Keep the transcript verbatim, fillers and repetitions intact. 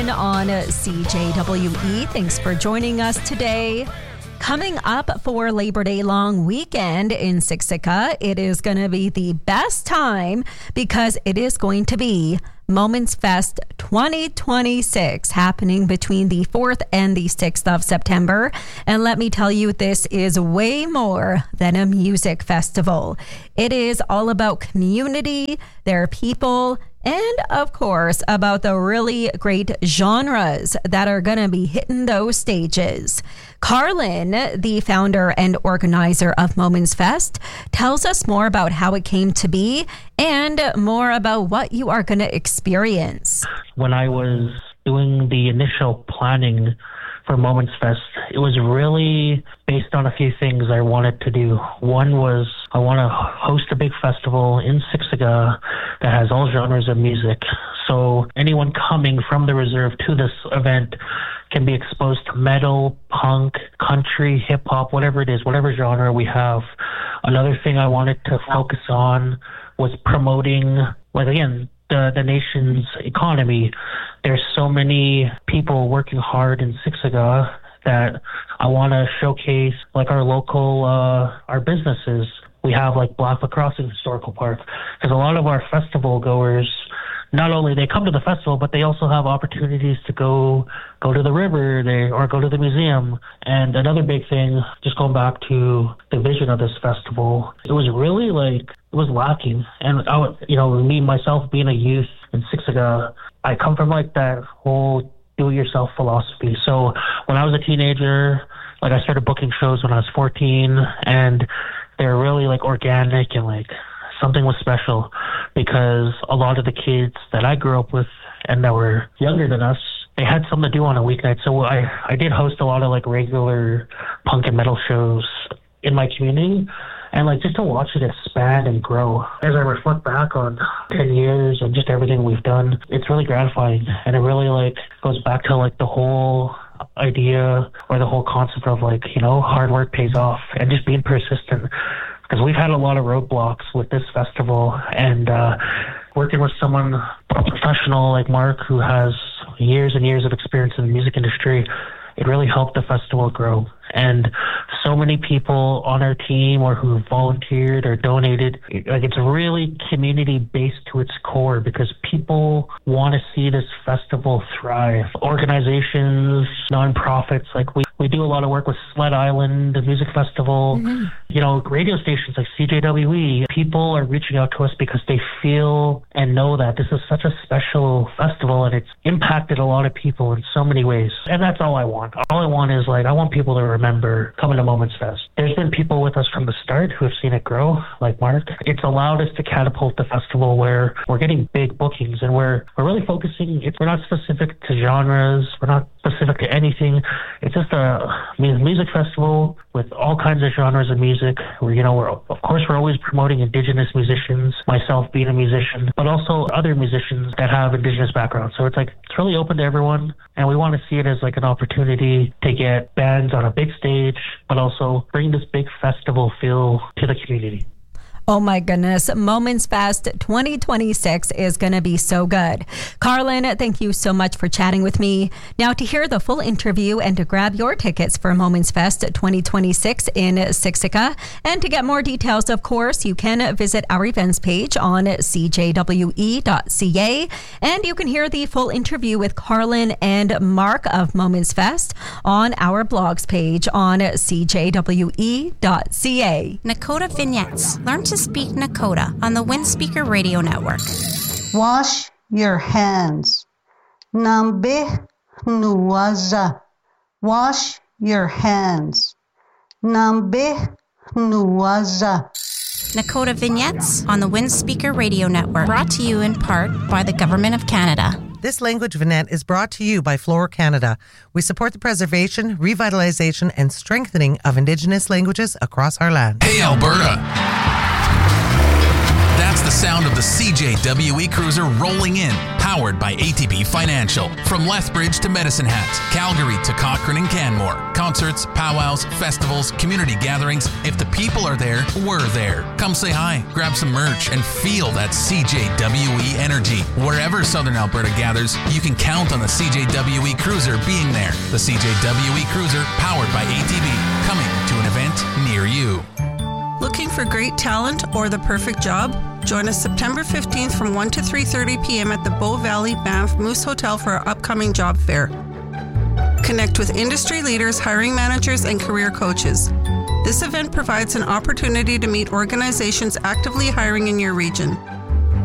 Carlin on C J W E. Thanks for joining us today. Coming up for Labor Day long weekend in Siksika, it is going to be the best time because it is going to be Moments Fest twenty twenty-six happening between the fourth and the sixth of September. And let me tell you, this is way more than a music festival. It is all about community, their people, and of course, about the really great genres that are going to be hitting those stages. Carlin, the founder and organizer of Moments Fest, tells us more about how it came to be and more about what you are going to experience. When I was doing the initial planning for Moments Fest, it was really based on a few things I wanted to do. One was I want to host a big festival in Siksika that has all genres of music. So anyone coming from the reserve to this event can be exposed to metal, punk, country, hip-hop, whatever it is, whatever genre we have. Another thing I wanted to focus on was promoting, like again, the, the nation's economy. There's so many people working hard in Siksika that I want to showcase, like our local, uh, our businesses. We have like Blackfoot Crossing Historical Park, because a lot of our festival goers, not only they come to the festival, but they also have opportunities to go go to the river they, or go to the museum. And another big thing, just going back to the vision of this festival, it was really like, it was lacking. And, I, you know, me, myself, being a youth in Siksika, I come from like that whole do-it-yourself philosophy. So when I was a teenager, like I started booking shows when I was fourteen, and they're really like organic and like something was special, because a lot of the kids that I grew up with and that were younger than us, they had something to do on a weeknight. So I, I did host a lot of like regular punk and metal shows in my community, and like just to watch it expand and grow. As I reflect back on ten years and just everything we've done, it's really gratifying. And it really like goes back to like the whole idea or the whole concept of like, you know, hard work pays off and just being persistent. Because we've had a lot of roadblocks with this festival, and uh, working with someone professional like Mark, who has years and years of experience in the music industry, it really helped the festival grow. And so many people on our team or who volunteered or donated, like it's really community-based to its core, because people want to see this festival thrive. Organizations, nonprofits, like we, we do a lot of work with Sled Island, the music festival, mm-hmm. you know, radio stations like C J W E. People are reaching out to us because they feel and know that this is such a special festival, and it's impacted a lot of people in so many ways. And that's all I want. All I want is like, I want people to remember coming to Moments Fest. There's been people with us from the start who have seen it grow, like Mark. It's allowed us to catapult the festival where we're getting big bookings, and we're we're really focusing. It's, we're not specific to genres. We're not specific to anything. It's just a music festival with all kinds of genres of music. Where, you know, we're of course we're always promoting Indigenous musicians, myself being a musician, but also other musicians that have Indigenous backgrounds. So it's like it's really open to everyone, and we want to see it as like an opportunity to get bands on a big stage, but also bring this big festival feel to the community. Oh my goodness. Moments Fest twenty twenty-six is going to be so good. Carlin, thank you so much for chatting with me. Now, to hear the full interview and to grab your tickets for Moments Fest twenty twenty-six in Siksika, and to get more details, of course, you can visit our events page on c j w e dot c a, and you can hear the full interview with Carlin and Mark of Moments Fest on our blogs page on c j w e dot c a. Nakota Vignettes. Learn to speak Nakota on the Windspeaker Radio Network. Wash your hands. Nambe nuwaza. Wash your hands. Nambe nuwaza. Nakota Vignettes on the Windspeaker Radio Network. Brought to you in part by the Government of Canada. This language vignette is brought to you by Flora Canada. We support the preservation, revitalization, and strengthening of Indigenous languages across our land. Hey, Alberta! That's the sound of the C J W E Cruiser rolling in, powered by A T B Financial. From Lethbridge to Medicine Hat, Calgary to Cochrane and Canmore. Concerts, powwows, festivals, community gatherings. If the people are there, we're there. Come say hi, grab some merch, and feel that C J W E energy. Wherever Southern Alberta gathers, you can count on the C J W E Cruiser being there. The C J W E Cruiser, powered by A T B, coming to an event near you. Looking for great talent or the perfect job? Join us September fifteenth from one to three thirty p.m. at the Bow Valley Banff Moose Hotel for our upcoming job fair. Connect with industry leaders, hiring managers, and career coaches. This event provides an opportunity to meet organizations actively hiring in your region.